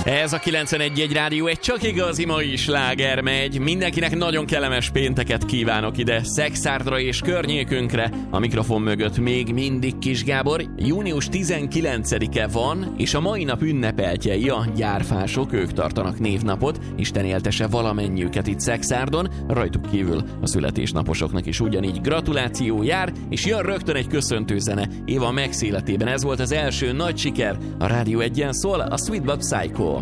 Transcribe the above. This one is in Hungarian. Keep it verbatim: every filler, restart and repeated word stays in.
Ez a kilencvenegy egy rádió, egy csak igazi mai sláger megy. Mindenkinek nagyon kellemes pénteket kívánok ide Szekszártra és környékünkre. A mikrofon mögött még mindig Kis Gábor. június tizenkilencedike van, és a mai nap ünnepeltjei a gyárfások, ők tartanak névnapot. Isten éltese valamennyiüket itt Szekszárdon, rajtuk kívül a születésnaposoknak is ugyanígy gratuláció jár, és jön rögtön egy köszöntőzene Éva Max életében. Ez volt az első nagy siker, a Rádió Egyen szól, a Sweet But Psycho.